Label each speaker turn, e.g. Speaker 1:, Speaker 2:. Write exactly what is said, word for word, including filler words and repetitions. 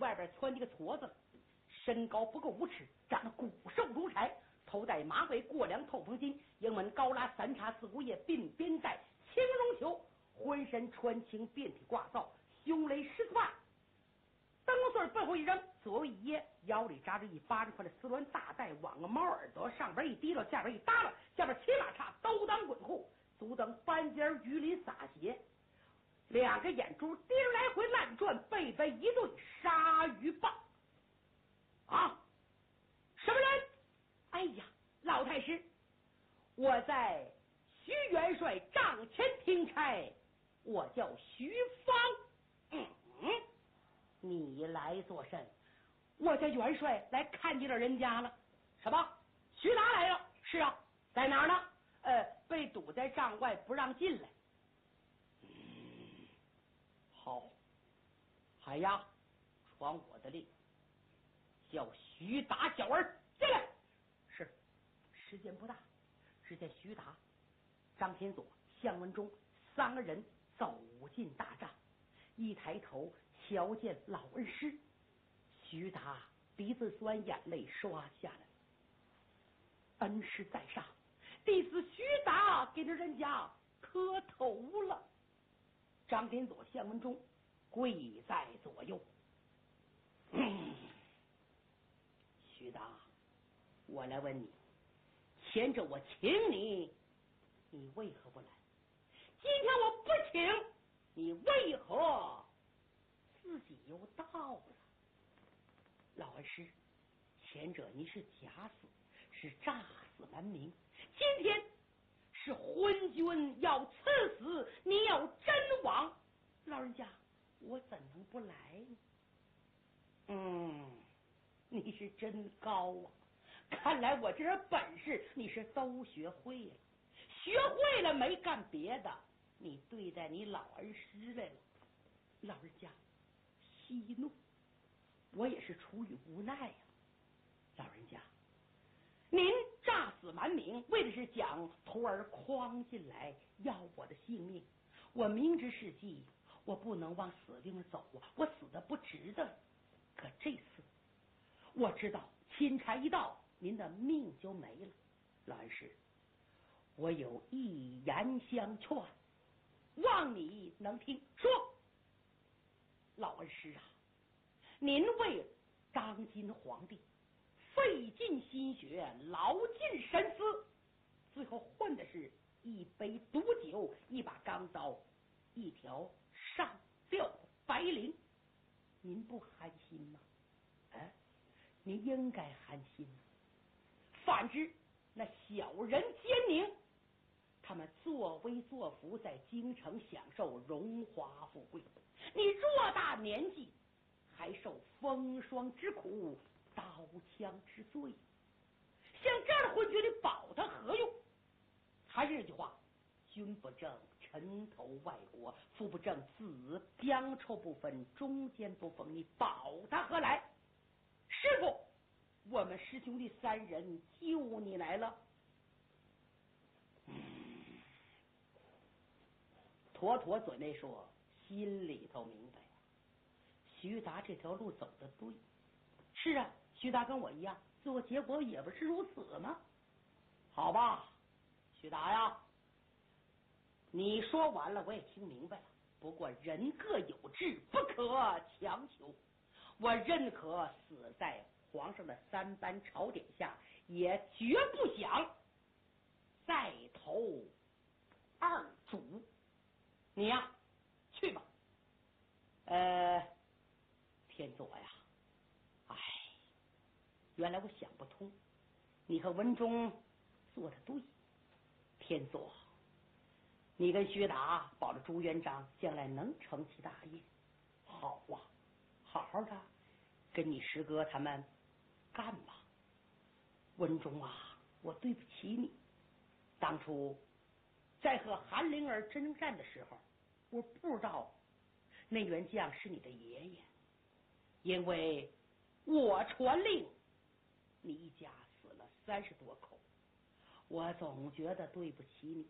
Speaker 1: 外边窜几个矬子，身高不够五尺，长得骨瘦如柴，头戴马尾，过两透风巾，营门高拉三叉四股叶，鬓边带青绒球，浑身穿青，遍体挂扫，胸勒十字半。灯穗背后一扔，左右一掖，腰里扎着一巴掌块的丝鸾大带，往个猫耳朵上边一提溜，下边一耷拉，下边骑马叉都当滚户，足蹬翻尖鱼鳞洒鞋，两个眼珠滴儿来回乱转，背背一对鲨鱼棒。啊，什么人？哎呀，老太师，我在徐元帅帐前听差，我叫徐芳。嗯嗯，你来作甚？我家元帅来看见了人家了。什么？徐达来了？是啊，在哪儿呢？呃，被堵在帐外不让进来。嗯，好，海呀，传我的令，叫徐达小儿进来。是，时间不大，只见徐达、张天佐、向文忠三个人走进大帐，一抬头瞧见老恩师，徐达鼻子酸，眼泪刷下来。恩师在上，弟子徐达给这人家磕头了。张天佐、向文忠跪在左右。嗯，徐达，我来问你，前者我请你，你为何不来？今天我不请，你为何自己又到了？老恩师，前者你是假死，是诈死瞒名，今天是昏君要赐死，你要真亡，老人家我怎能不来呢？嗯，你是真高啊，看来我这点本事你是都学会了，学会了没干别的，你对待你老恩师来了。老人家息怒，我也是出于无奈呀、啊。老人家，您诈死瞒名，为的是将徒儿诓进来要我的性命，我明知是计，我不能往死地方走啊，我死的不值得。可这次我知道钦差一到，您的命就没了。老恩师，我有一言相劝，望你能听。说。老恩师啊，您为当今皇帝费尽心血，劳尽神思，最后换的是一杯毒酒，一把钢刀，一条上吊的白绫，您不寒心吗？哎，您应该寒心。反之，那小人奸佞，他们作威作福，在京城享受荣华富贵，你偌大年纪还受风霜之苦，刀枪之罪，像这样的昏君，你保他何用？还是这句话，君不正臣投外国，父不正子将仇不分，中间不逢，你保他何来？师傅，我们师兄弟三人救你来了。嗯，妥妥嘴没说，心里头明白。徐达这条路走得对。是啊，徐达跟我一样，最后结果也不是如此吗？好吧，徐达呀，你说完了，我也听明白了。不过人各有志，不可强求。我认可死在皇上的三班朝典下，也绝不想再投二主。你呀，去吧。呃，天佐呀，哎，原来我想不通，你和文忠做的对。天佐，你跟薛达保着朱元璋将来能成其大业。好啊，好好的跟你师哥他们干吧。文忠啊，我对不起你。当初在和韩灵儿征战的时候，我不知道那员将是你的爷爷，因为我传令，你一家死了三十多口，我总觉得对不起你。